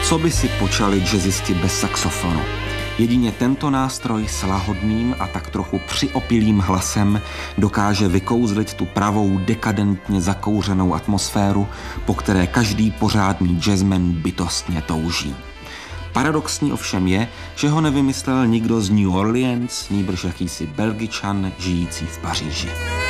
Co by si počali jazzisti bez saxofonu? Jedině tento nástroj s lahodným a tak trochu přiopilým hlasem dokáže vykouzlit tu pravou dekadentně zakouřenou atmosféru, po které každý pořádný jazzman bytostně touží. Paradoxní ovšem je, že ho nevymyslel nikdo z New Orleans, nýbrž jakýsi Belgičan žijící v Paříži.